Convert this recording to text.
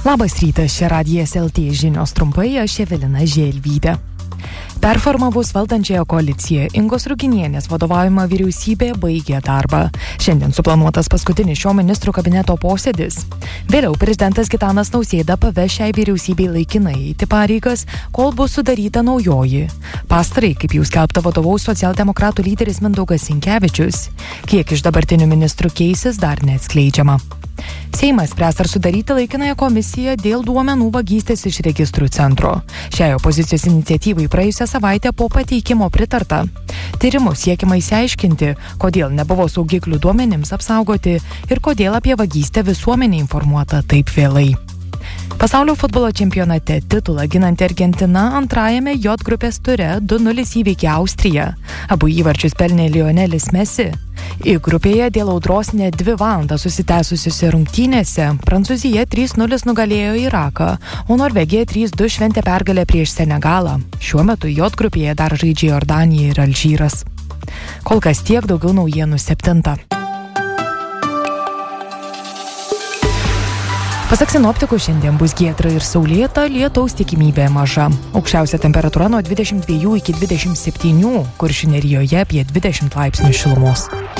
Labas rytas, čia Radijas LT žinios trumpai, aš Evelina Želvytė. Performavus valdančiąją koaliciją, Ingos Ruginienės vadovaujama vyriausybė baigė darbą. Šiandien suplanuotas paskutinis šio ministrų kabineto posėdis. Vėliau prezidentas Gitanas Nausėda paveš šiai vyriausybei laikinai eiti pareigas, kol bus sudaryta naujoji. Pastarai, kaip jau skelbta, vadovaus socialdemokratų lyderis Mindaugas Sinkevičius. Kiek iš dabartinių ministrų keisis, dar neatskleidžiama. Seimas spręs ar sudaryti laikinąją komisiją dėl duomenų vagystės iš registrų centro. Šiai opozicijos iniciatyvai praėjusią savaitę po pateikimo pritarta. Tyrimu siekiama išsiaiškinti, kodėl nebuvo saugiklių duomenims apsaugoti ir kodėl apie vagystę visuomenė informuota taip vėlai. Pasaulio futbolo čempionate titulą ginanti Argentina antrajame J grupės ture 2-0 įveikė Austriją. Abu įvarčius pelnė Lionelis Messi. I grupėje dėl audros net 2 valandas susitęsusiose rungtynėse Prancūzija 3-0 nugalėjo Iraką, o Norvegija 3-2 šventė pergalę prieš Senegalą. Šiuo metu J grupėje dar žaidžia Jordanija ir Alžyras. Kol kas tiek, daugiau naujienų 7. Pasak sinoptikų, šiandien bus giedra ir saulėta, lietaus tikimybė maža. Aukščiausia temperatūra nuo 22 iki 27, Kuršių nerijoje apie 20 laipsnių šilumos.